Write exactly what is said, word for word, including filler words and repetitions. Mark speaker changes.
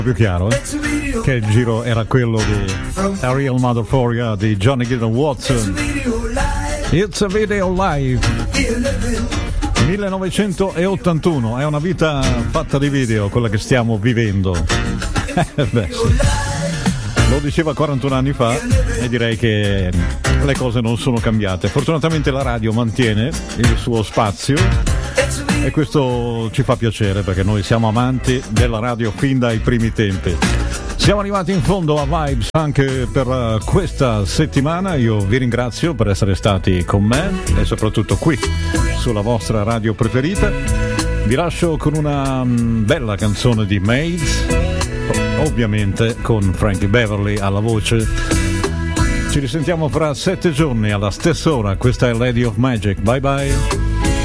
Speaker 1: più chiaro, eh? Che il giro era quello di A Real Mother for Ya di Johnny Gideon Watson. It's a Video Live millenovecentottantuno, è una vita fatta di video quella che stiamo vivendo. Beh, sì. Lo diceva quarantuno anni fa e direi che le cose non sono cambiate. Fortunatamente la radio mantiene il suo spazio e questo ci fa piacere perché noi siamo amanti della radio fin dai primi tempi. Siamo arrivati in fondo a Vibes anche per questa settimana. Io vi ringrazio per essere stati con me e soprattutto qui sulla vostra radio preferita. Vi lascio con una bella canzone di Maids, ovviamente con Frankie Beverly alla voce. Ci risentiamo fra sette giorni alla stessa ora. Questa è Lady of Magic. Bye bye.